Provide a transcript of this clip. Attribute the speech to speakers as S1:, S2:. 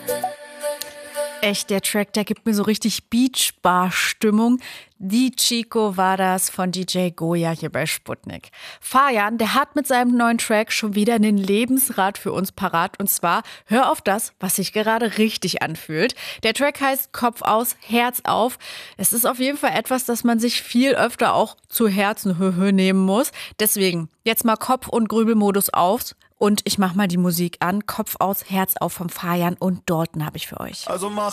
S1: Echt, der Track, der gibt mir so richtig Beachbar-Stimmung. Die Chico war das von DJ Goya hier bei Sputnik. Fajan, der hat mit seinem neuen Track schon wieder einen Lebensrat für uns parat. Und zwar, hör auf das, was sich gerade richtig anfühlt. Der Track heißt Kopf aus, Herz auf. Es ist auf jeden Fall etwas, das man sich viel öfter auch zu Herzen nehmen muss. Deswegen, jetzt mal Kopf- und Grübelmodus auf. Und ich mach mal die Musik an. Kopf aus, Herz auf vom Fajan und Dalton habe ich für euch.
S2: Also mach